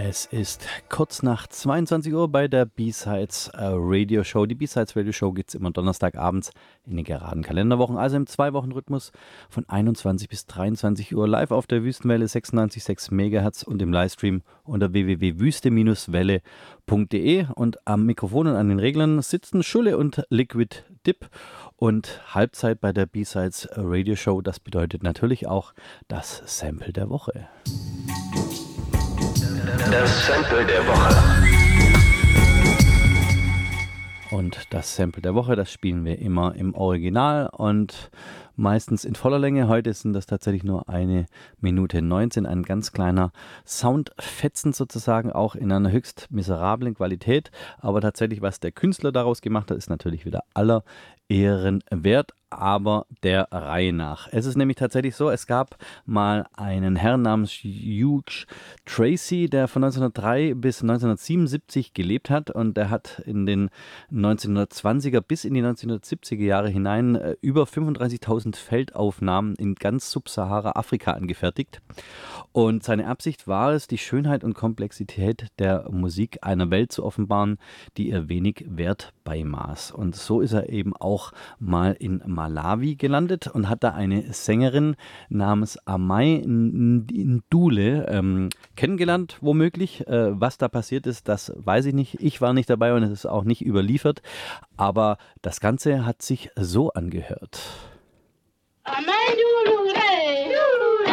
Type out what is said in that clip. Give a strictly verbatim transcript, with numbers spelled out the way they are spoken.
Es ist kurz nach zweiundzwanzig Uhr bei der B-Sides äh, Radio Show. Die B-Sides Radio Show gibt es immer donnerstagabends in den geraden Kalenderwochen, also im Zwei-Wochen-Rhythmus von einundzwanzig bis dreiundzwanzig Uhr live auf der Wüstenwelle sechsundneunzig Komma sechs Megahertz und im Livestream unter w w w punkt wüste welle punkt d e. Und am Mikrofon und an den Reglern sitzen Schulle und Liquid Dip. Und Halbzeit bei der B-Sides Radio Show, das bedeutet natürlich auch das Sample der Woche. Das Sample der Woche. Und das Sample der Woche, das spielen wir immer im Original und meistens in voller Länge. Heute sind das tatsächlich nur eine Minute neunzehn, ein ganz kleiner Soundfetzen sozusagen, auch in einer höchst miserablen Qualität. Aber tatsächlich, was der Künstler daraus gemacht hat, ist natürlich wieder aller Ehren wert, aber der Reihe nach. Es ist nämlich tatsächlich so, es gab mal einen Herrn namens Hugh Tracy, der von neunzehnhundertdrei bis neunzehnhundertsiebenundsiebzig gelebt hat, und der hat in den neunzehnhundertzwanziger bis in die neunzehnhundertsiebziger Jahre hinein äh, über fünfunddreißigtausend Feldaufnahmen in ganz Subsahara-Afrika angefertigt. Und seine Absicht war es, die Schönheit und Komplexität der Musik einer Welt zu offenbaren, die ihr wenig Wert beimaß. Und so ist er eben auch mal in Malawi gelandet und hat da eine Sängerin namens Amai Ndule ähm, kennengelernt, womöglich. Äh, was da passiert ist, das weiß ich nicht. Ich war nicht dabei und es ist auch nicht überliefert. Aber das Ganze hat sich so angehört. Amai Ndule.